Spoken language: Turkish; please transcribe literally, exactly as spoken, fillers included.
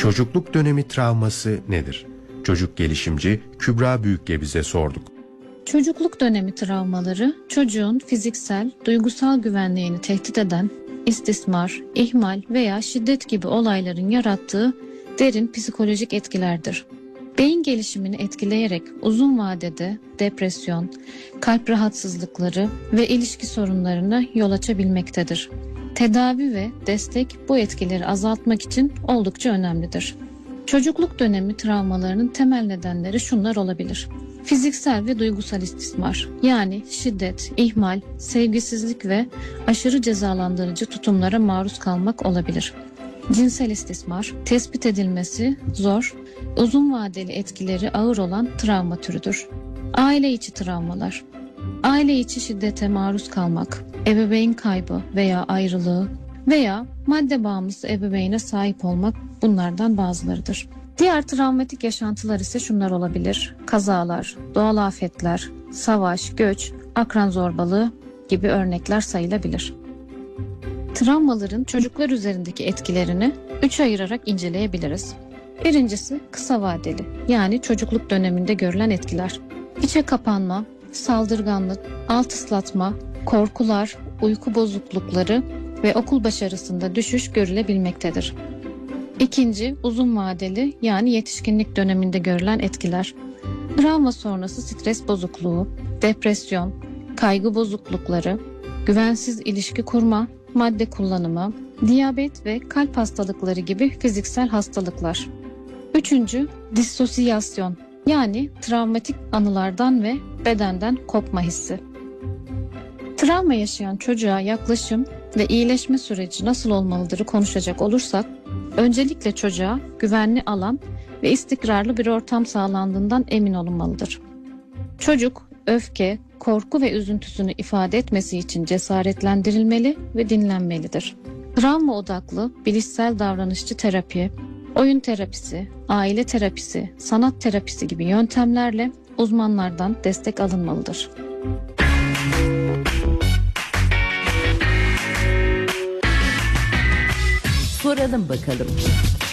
Çocukluk dönemi travması nedir? Çocuk gelişimci Kübra Büyükgeviz'e sorduk. Çocukluk dönemi travmaları, çocuğun fiziksel, duygusal güvenliğini tehdit eden istismar, ihmal veya şiddet gibi olayların yarattığı derin psikolojik etkilerdir. Beyin gelişimini etkileyerek uzun vadede depresyon, kalp rahatsızlıkları ve ilişki sorunlarına yol açabilmektedir. Tedavi ve destek bu etkileri azaltmak için oldukça önemlidir. Çocukluk dönemi travmalarının temel nedenleri şunlar olabilir: fiziksel ve duygusal istismar, yani şiddet, ihmal, sevgisizlik ve aşırı cezalandırıcı tutumlara maruz kalmak olabilir. Cinsel istismar, tespit edilmesi zor, uzun vadeli etkileri ağır olan travma türüdür. Aile içi travmalar, aile içi şiddete maruz kalmak, ebeveyn kaybı veya ayrılığı veya madde bağımlısı ebeveyne sahip olmak bunlardan bazılarıdır. Diğer travmatik yaşantılar ise şunlar olabilir: kazalar, doğal afetler, savaş, göç, akran zorbalığı gibi örnekler sayılabilir. Travmaların çocuklar üzerindeki etkilerini üç ayırarak inceleyebiliriz. Birincisi kısa vadeli, yani çocukluk döneminde görülen etkiler. İçe kapanma, saldırganlık, alt ıslatma, korkular, uyku bozuklukları ve okul başarısında düşüş görülebilmektedir. İkinci, uzun vadeli, yani yetişkinlik döneminde görülen etkiler. Travma sonrası stres bozukluğu, depresyon, kaygı bozuklukları, güvensiz ilişki kurma, madde kullanımı, diyabet ve kalp hastalıkları gibi fiziksel hastalıklar. Üçüncü, dissosiyasyon, yani travmatik anılardan ve bedenden kopma hissi. Travma yaşayan çocuğa yaklaşım ve iyileşme süreci nasıl olmalıdır konuşacak olursak, öncelikle çocuğa güvenli alan ve istikrarlı bir ortam sağlandığından emin olunmalıdır. Çocuk, öfke, korku ve üzüntüsünü ifade etmesi için cesaretlendirilmeli ve dinlenmelidir. Travma odaklı, bilişsel davranışçı terapi, oyun terapisi, aile terapisi, sanat terapisi gibi yöntemlerle uzmanlardan destek alınmalıdır. Soralım bakalım.